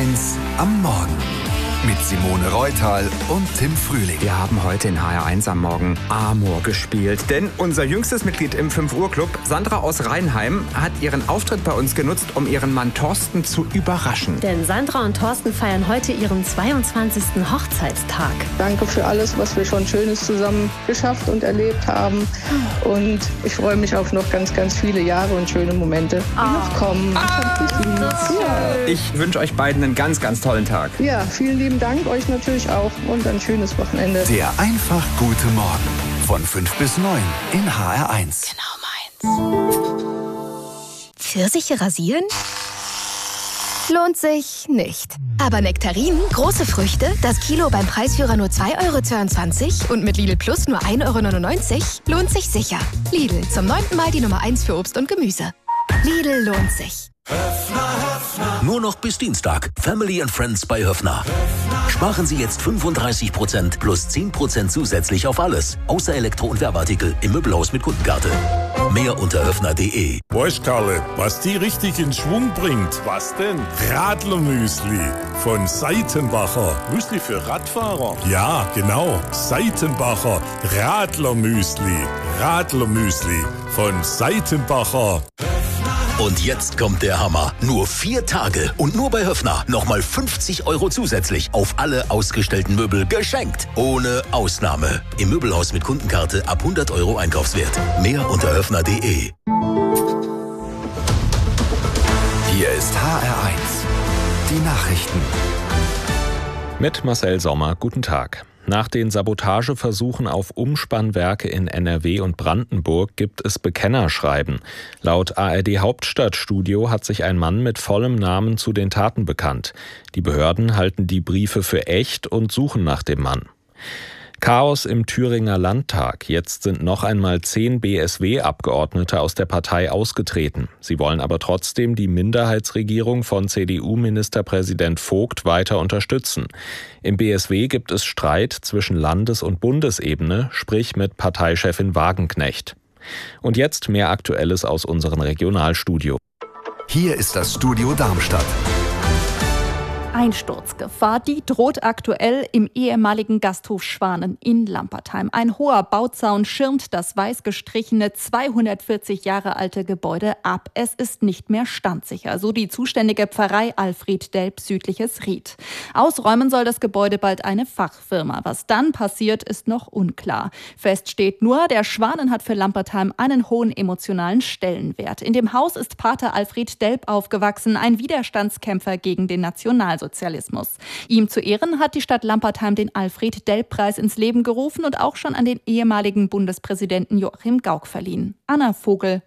HR1 am Morgen. Mit Simone Reutal und Tim Frühling. Wir haben heute in HR1 am Morgen Amor gespielt. Denn unser jüngstes Mitglied im 5-Uhr-Club, Sandra aus Rheinheim, hat ihren Auftritt bei uns genutzt, um ihren Mann Thorsten zu überraschen. Denn Sandra und Thorsten feiern heute ihren 22. Hochzeitstag. Danke für alles, was wir schon Schönes zusammen geschafft und erlebt haben. Und ich freue mich auf noch ganz, ganz viele Jahre und schöne Momente, die noch kommen. Ich wünsche euch beiden einen ganz, ganz tollen Tag. Ja, vielen lieben Dank, euch natürlich auch und ein schönes Wochenende. Der einfach gute Morgen von 5 bis 9 in HR1. Genau meins. Pfirsiche rasieren? Lohnt sich nicht. Aber Nektarinen, große Früchte, das Kilo beim Preisführer nur 2,22 € und mit Lidl Plus nur 1,99 € lohnt sich sicher. Lidl, zum 9. Mal die Nummer 1 für Obst und Gemüse. Lidl lohnt sich. Nur noch bis Dienstag. Family and Friends bei Höffner. Sparen Sie jetzt 35% plus 10% zusätzlich auf alles. Außer Elektro- und Werbeartikel im Möbelhaus mit Kundenkarte. Mehr unter höffner.de. Weißt Karle, was die richtig in Schwung bringt? Was denn? Radlermüsli von Seitenbacher. Müsli für Radfahrer? Ja, genau. Seitenbacher Radlermüsli. Radlermüsli von Seitenbacher. Und jetzt kommt der Hammer. Nur 4 Tage und nur bei Höffner. Nochmal 50 € zusätzlich auf alle ausgestellten Möbel geschenkt. Ohne Ausnahme. Im Möbelhaus mit Kundenkarte ab 100 € Einkaufswert. Mehr unter höffner.de. Hier ist HR1. Die Nachrichten. Mit Marcel Sommer, guten Tag. Nach den Sabotageversuchen auf Umspannwerke in NRW und Brandenburg gibt es Bekennerschreiben. Laut ARD-Hauptstadtstudio hat sich ein Mann mit vollem Namen zu den Taten bekannt. Die Behörden halten die Briefe für echt und suchen nach dem Mann. Chaos im Thüringer Landtag. Jetzt sind noch einmal 10 BSW-Abgeordnete aus der Partei ausgetreten. Sie wollen aber trotzdem die Minderheitsregierung von CDU-Ministerpräsident Vogt weiter unterstützen. Im BSW gibt es Streit zwischen Landes- und Bundesebene, sprich mit Parteichefin Wagenknecht. Und jetzt mehr Aktuelles aus unserem Regionalstudio. Hier ist das Studio Darmstadt. Einsturzgefahr, die droht aktuell im ehemaligen Gasthof Schwanen in Lampertheim. Ein hoher Bauzaun schirmt das weiß gestrichene 240 Jahre alte Gebäude ab. Es ist nicht mehr standsicher, so die zuständige Pfarrei Alfred Delp südliches Ried. Ausräumen soll das Gebäude bald eine Fachfirma. Was dann passiert, ist noch unklar. Fest steht nur, der Schwanen hat für Lampertheim einen hohen emotionalen Stellenwert. In dem Haus ist Pater Alfred Delp aufgewachsen, ein Widerstandskämpfer gegen den Nationalsozialismus. Ihm zu Ehren hat die Stadt Lampertheim den Alfred-Delp-Preis ins Leben gerufen und auch schon an den ehemaligen Bundespräsidenten Joachim Gauck verliehen. Anna Vogel